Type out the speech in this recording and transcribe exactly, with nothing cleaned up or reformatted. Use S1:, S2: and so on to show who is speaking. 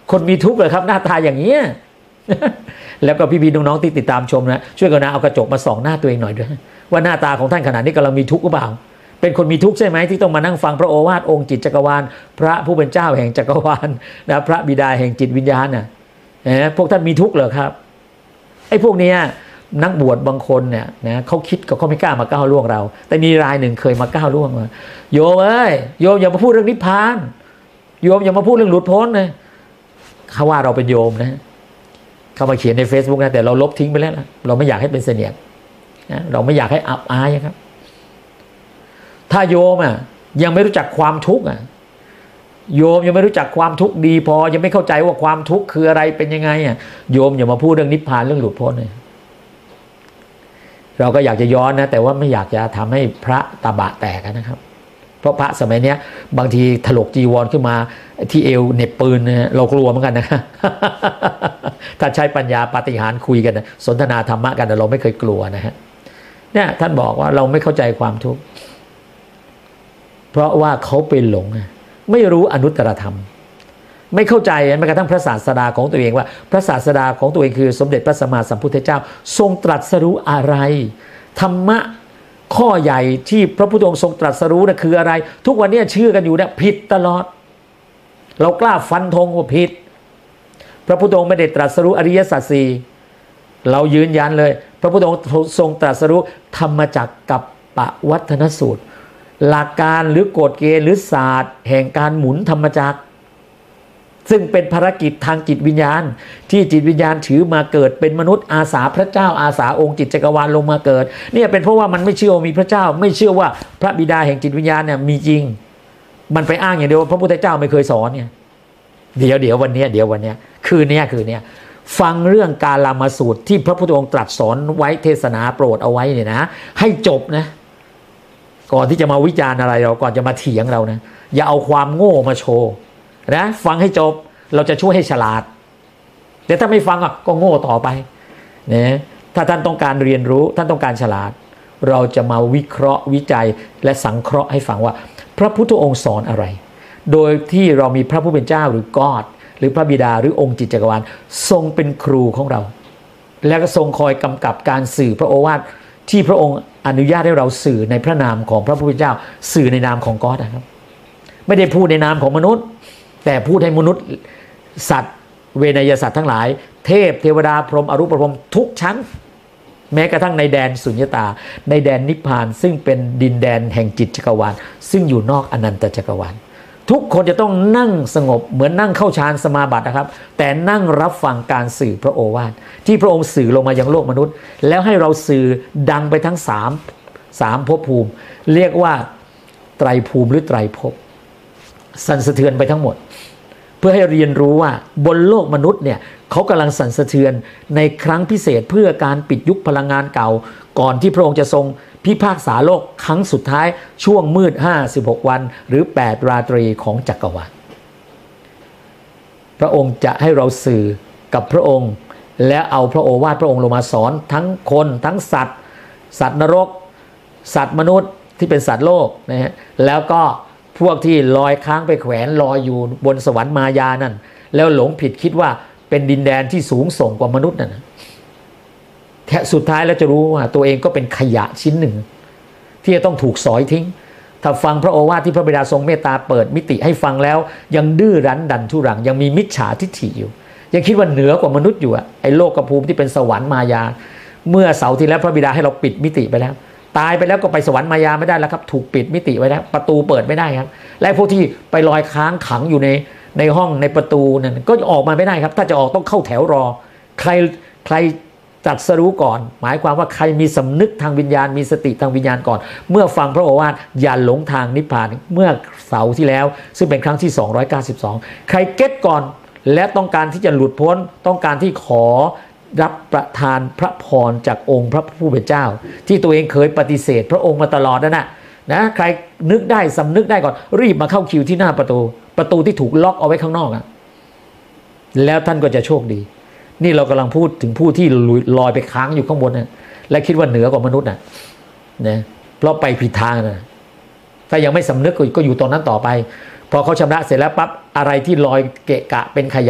S1: คนมีทุกข์เหรอครับหน้าตาอย่างเงี้ย แล้วก็พี่ๆน้องๆที่ติดตามชมนะช่วยกันนะเอากระจกมาส่องหน้าตัวเองหน่อยด้วยว่าหน้าตาของท่านขณะนี้กำลังมีทุกข์หรือเปล่าเป็นคนมีทุกข์ใช่ไหมที่ต้องมานั่งฟังพระโอวาทองค์จิตจักรวาลพระผู้เป็นเจ้าแห่งจักรวาลนะพระบิดาแห่งจิตวิญญาณน่ะนะพวกท่านมีทุกข์เหรอครับไอ้พวกเนี้ยนักบวชบางคนเนี่ยนะเขาคิดก็เขาไม่กล้ามาก้าวล่วงเราแต่มีรายหนึ่งเคยมาก้าวล่วงมาโยมเอ้ยโยมอย่ามาพูดเรื่องนิพพานโยมอย่ามาพูดเรื่องหลุดพ้นนะเขาว่าเราเป็นโยมนะเขามาเขียนใน Facebook นะแต่เราลบทิ้งไปแล้วนะเราไม่อยากให้เป็นเสนียดนะเราไม่อยากให้อับอายครับถ้าโยมอ่ะยังไม่รู้จักความทุกข์อ่ะโยมยังไม่รู้จักความทุกข์ดีพอยังไม่เข้าใจว่าความทุกข์คืออะไรเป็นยังไงอ่ะโยมอย่ามาพูดเรื่องนิพพานเรื่องหลุดพ้นเลยเราก็อยากจะย้อนนะแต่ว่าไม่อยากจะทำให้พระตาบะแตกนะครับเพราะพระสมัยนี้บางทีถลกจีวรขึ้นมาที่เอวเหน็บปืนนะเรากลัวเหมือนกันนะ ถ้าใช้ปัญญาปาฏิหาริย์คุยกันนะสนทนาธรรมะกันเราไม่เคยกลัวนะฮะเนี่ยท่านบอกว่าเราไม่เข้าใจความทุกข์เพราะว่าเขาเป็นหลงไม่รู้อนุตตรธรรมไม่เข้าใจแม้กระทั่งพระศาสดาของตัวเองว่าพระศาสดาของตัวเองคือสมเด็จพระสัมมาสัมพุทธเจ้าทรงตรัสรู้อะไรธรรมะข้อใหญ่ที่พระพุทธองค์ทรงตรัสรู้นะคืออะไรทุกวันนี้เชื่อกันอยู่เนี่ยผิดตลอดเรากล้าฟันธงว่าผิดพระพุทธองค์ไม่ได้ตรัสรู้อริยสัจสี่เรายืนยันเลยพระพุทธองค์ทรงตรัสรู้ธรรมจักรกับปวัฏฏนสูตรหลักการหรือกฎเกณฑ์หรือศาสตร์แห่งการหมุนธรรมจักรซึ่งเป็นภารกิจทางจิตวิญญาณที่จิตวิญญาณถือมาเกิดเป็นมนุษย์อาสาพระเจ้าอาสาองค์จิตจักรวาลลงมาเกิดเนี่ยเป็นเพราะว่ามันไม่เชื่อว่ามีพระเจ้าไม่เชื่อว่าพระบิดาแห่งจิตวิญญาณเนี่ยมีจริงมันไปอ้างอย่างเดียวพระพุทธเจ้าไม่เคยสอนเนี่ยเดี๋ยวเดี๋ยววันนี้เดี๋ยววันนี้คืนนี้คืนนี้ฟังเรื่องกาลามสูตรที่พระพุทธองค์ตรัสสอนไว้เทศนาโปรดเอาไว้เนี่ยนะให้จบนะก่อนที่จะมาวิจารณ์อะไรเราก่อนจะมาเถียงเรานะอย่าเอาความโง่มาโชว์นะฟังให้จบเราจะช่วยให้ฉลาดแต่ถ้าไม่ฟังก็โง่ต่อไปนะถ้าท่านต้องการเรียนรู้ท่านต้องการฉลาดเราจะมาวิเคราะห์วิจัยและสังเคราะห์ให้ฟังว่าพระพุทธองค์สอนอะไรโดยที่เรามีพระผู้เป็นเจ้าหรือกอดหรือพระบิดาหรือองค์จิตจักรวาลทรงเป็นครูของเราแล้วก็ทรงคอยกำกับการสื่อพระโอวาทที่พระองค์อนุญาตให้เราสื่อในพระนามของพระผู้เป็นเจ้าสื่อในนามของกอดนะครับไม่ได้พูดในนามของมนุษย์แต่พูดให้มนุษย์สัตว์เวนยสัตว์ทั้งหลายเทพเทวดาพรหมอรูปพรหมทุกชั้นแม้กระทั่งในแดนสุญญตาในแดนนิพพานซึ่งเป็นดินแดนแห่งจิตจักรวาลซึ่งอยู่นอกอนันตจักรวาลทุกคนจะต้องนั่งสงบเหมือนนั่งเข้าฌานสมาบัตินะครับแต่นั่งรับฟังการสื่อพระโอวาทที่พระองค์สื่อลงมายังโลกมนุษย์แล้วให้เราสื่อดังไปทั้งสามสามภพภูมิเรียกว่าไตรภูมิหรือไตรภพสั่นสะเทือนไปทั้งหมดเพื่อให้เรียนรู้ว่าบนโลกมนุษย์เนี่ยเขากำลังสั่นสะเทือนในครั้งพิเศษเพื่อการปิดยุคพลังงานเก่าก่อนที่พระองค์จะทรงพิพากษาโลกครั้งสุดท้ายช่วงมืดห้าสิบหกวันหรือแปดราตรีของจักรวาลพระองค์จะให้เราสื่อกับพระองค์และเอาพระโอวาทพระองค์ลงมาสอนทั้งคนทั้งสัตว์สัตว์นรกสัตว์มนุษย์ที่เป็นสัตว์โลกนะฮะแล้วก็พวกที่ลอยค้างไปแขวนลอยอยู่บนสวรรค์มายานั่นแล้วหลงผิดคิดว่าเป็นดินแดนที่สูงส่งกว่ามนุษย์นั่นแท้สุดท้ายแล้วจะรู้ว่าตัวเองก็เป็นขยะชิ้นหนึ่งที่จะต้องถูกสอยทิ้งถ้าฟังพระโอวาทที่พระบิดาทรงเมตตาเปิดมิติให้ฟังแล้วยังดื้อรั้นดันทุรังยังมีมิจฉาทิฏฐิอยู่ยังคิดว่าเหนือกว่ามนุษย์อยู่อะไอ้โลกภูมิที่เป็นสวรรค์มายาเมื่อเสาร์ที่แล้วพระบิดาให้เราปิดมิติไปแล้วตายไปแล้วก็ไปสวรรค์มายาไม่ได้แล้วครับถูกปิดมิติไว้แล้วประตูเปิดไม่ได้ครับและพวกที่ไปลอยค้างขังอยู่ในในห้องในประตูนั่นก็ออกมาไม่ได้ครับถ้าจะออกต้องเข้าแถวรอใครใครตรัสรู้ก่อนหมายความว่าใครมีสำนึกทางวิญญาณมีสติทางวิญญาณก่อนเมื่อฟังพระโอวาทอย่าหลงทางนิพพานเมื่อเสาร์ที่แล้วซึ่งเป็นครั้งที่สองร้อยเก้าสิบสองใครเก็ตก่อนและต้องการที่จะหลุดพ้นต้องการที่ขอรับประทานพระพรจากองค์พระผู้เป็นเจ้าที่ตัวเองเคยปฏิเสธพระองค์มาตลอดนั่นน่ะนะใครนึกได้สำนึกได้ก่อนรีบมาเข้าคิวที่หน้าประตูประตูที่ถูกล็อกเอาไว้ข้างนอกอ่ะแล้วท่านก็จะโชคดีนี่เรากำลังพูดถึงผู้ที่ลอยไปค้างอยู่ข้างบนนะและคิดว่าเหนือกว่ามนุษย์น่ะนะเพราะไปผิดทางนะถ้ายังไม่สำนึกก็อยู่ตรงนั้นต่อไปพอเขาชำระเสร็จแล้วปั๊บอะไรที่ลอยเกะกะเป็นขยะ